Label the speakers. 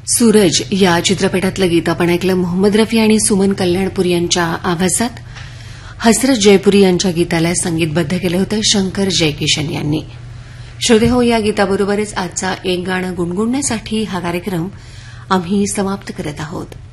Speaker 1: सूरज या चित्रपटातलं गीत आपण ऐकलं मोहम्मद रफी आणि सुमन कल्याणपूर यांच्या आवाजात. हसरत जयपुरी यांच्या गीताला संगीतबद्ध केलं होतं शंकर जयकिशन यांनी. श्रोते हो, या गीताबरोबरच आजचा एक गाणं गुणगुणण्यासाठी हा कार्यक्रम आम्ही समाप्त करत आहोत.